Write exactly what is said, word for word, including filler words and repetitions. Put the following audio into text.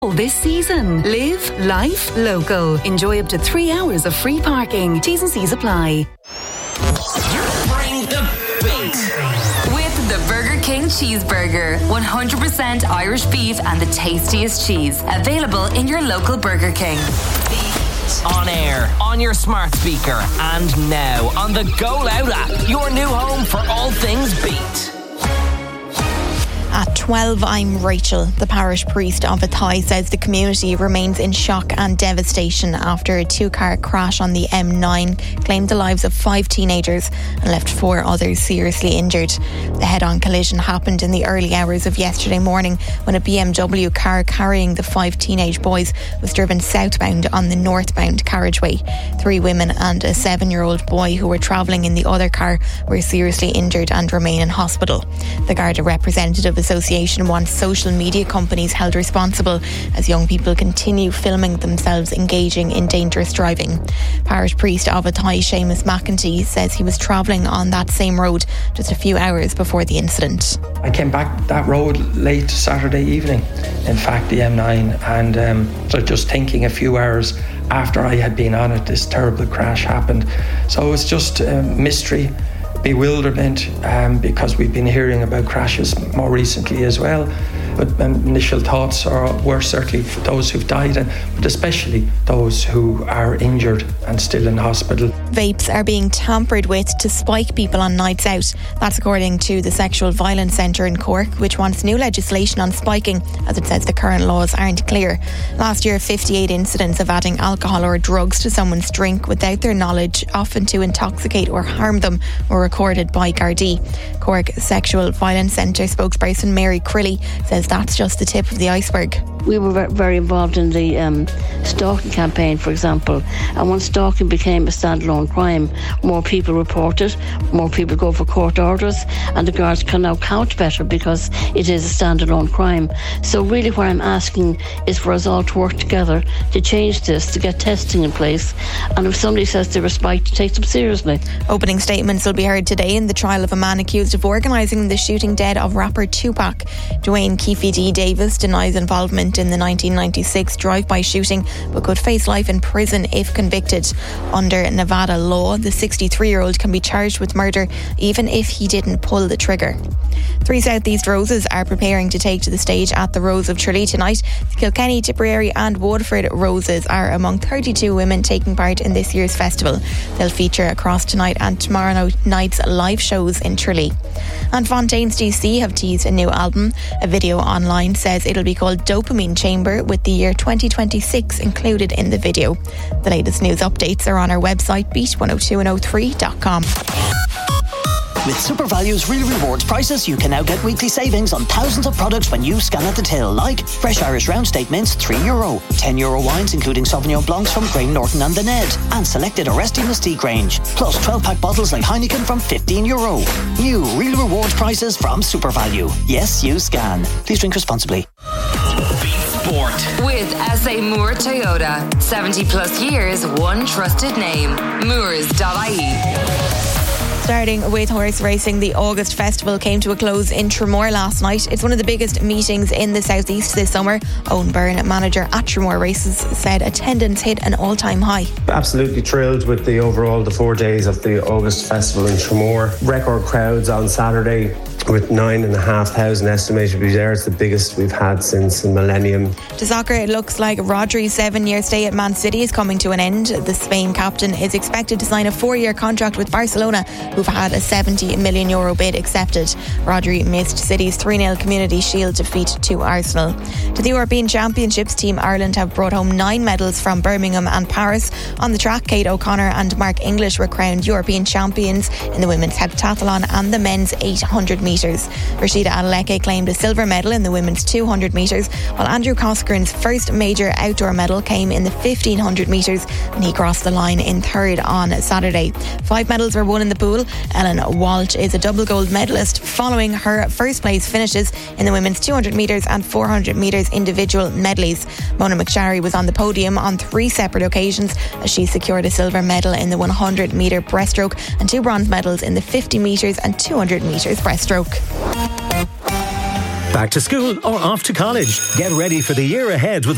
all this season. Live life local. Enjoy up to three hours of free parking. T's and C's apply. Bring the beat. With the Burger King Cheeseburger. one hundred percent Irish beef and the tastiest cheese. Available in your local Burger King. On air, on your smart speaker, and now on the Go Loud app. Your new home for all things beat. At twelve, I'm Rachel. The parish priest of Athy says the community remains in shock and devastation after a two-car crash on the M nine claimed the lives of five teenagers and left four others seriously injured. The head-on collision happened in the early hours of yesterday morning when a B M W car carrying the five teenage boys was driven southbound on the northbound carriageway. Three women and a seven-year-old boy who were travelling in the other car were seriously injured and remain in hospital. The Garda representative Association wants social media companies held responsible as young people continue filming themselves engaging in dangerous driving. Parish priest of Athy, Seamus McEntee, says he was travelling on that same road just a few hours before the incident. I came back that road late Saturday evening, in fact the M nine, and um, so just thinking a few hours after I had been on it, this terrible crash happened. So it was just a mystery, bewilderment, um, because we've been hearing about crashes more recently as well. But um, initial thoughts are, were certainly for those who've died, and but especially those who are injured and still in hospital. Vapes are being tampered with to spike people on nights out. That's according to the Sexual Violence Centre in Cork, which wants new legislation on spiking, as it says the current laws aren't clear. Last year, fifty-eight incidents of adding alcohol or drugs to someone's drink without their knowledge, often to intoxicate or harm them, were recorded by Gardaí. Cork Sexual Violence Centre spokesperson Mary Crilly says that's just the tip of the iceberg. We were very involved in the um, stalking campaign, for example, and when stalking became a standalone crime, more people report it, more people go for court orders, and the guards can now count better because it is a standalone crime. So really what I'm asking is for us all to work together to change this, to get testing in place, and if somebody says they were spiked, to take them seriously. Opening statements will be heard today in the trial of a man accused of organising the shooting dead of rapper Tupac. Dwayne Keefe D. Davis denies involvement in the nineteen ninety-six drive-by shooting but could face life in prison if convicted. Under Nevada law, the sixty-three-year-old can be charged with murder even if he didn't pull the trigger. Three South East Roses are preparing to take to the stage at the Rose of Tralee tonight. The Kilkenny, Tipperary and Waterford Roses are among thirty-two women taking part in this year's festival. They'll feature across tonight and tomorrow night's live shows in Tralee. And Fontaines D C have teased a new album. A video online says it'll be called Dopamine Chamber, with the year twenty twenty-six included in the video. The latest news updates are on our website, beat one oh two and oh three dot com. With SuperValue's Real Rewards prices, you can now get weekly savings on thousands of products when you scan at the till, like fresh Irish round steak mince, three euro, ten euro wines including Sauvignon Blancs from Graham Norton and The Ned, and selected Oresti Mystique range, plus twelve pack bottles like Heineken from fifteen euro. New Real Rewards prices from SuperValue. Yes, you scan. Please drink responsibly. Sport. With S A Moore Toyota. seventy plus years, one trusted name. Moores dot I E. Starting with horse racing, the August Festival came to a close in Tramore last night. It's one of the biggest meetings in the southeast this summer. Owen Byrne, manager at Tramore Races, said attendance hit an all-time high. Absolutely thrilled with the overall, the four days of the August Festival in Tramore. Record crowds on Saturday, with nine and a half thousand estimated to be there. It's the biggest we've had since the millennium. To soccer, it looks like Rodri's seven-year stay at Man City is coming to an end. The Spain captain is expected to sign a four-year contract with Barcelona, who've had a seventy million euro bid accepted. Rodri missed City's three nil Community Shield defeat to Arsenal. To the European Championships, Team Ireland have brought home nine medals from Birmingham and Paris. On the track, Kate O'Connor and Mark English were crowned European champions in the women's heptathlon and the men's eight hundred metres. Rashida Adeleke claimed a silver medal in the women's two hundred metres, while Andrew Coskren's first major outdoor medal came in the fifteen hundred metres, and he crossed the line in third on Saturday. Five medals were won in the pool. Ellen Walsh is a double gold medalist following her first place finishes in the women's two hundred metres and four hundred metres individual medleys. Mona McSharry was on the podium on three separate occasions as she secured a silver medal in the one hundred metre breaststroke and two bronze medals in the fifty metres and two hundred metres breaststroke. Back to school or off to college? Get ready for the year ahead with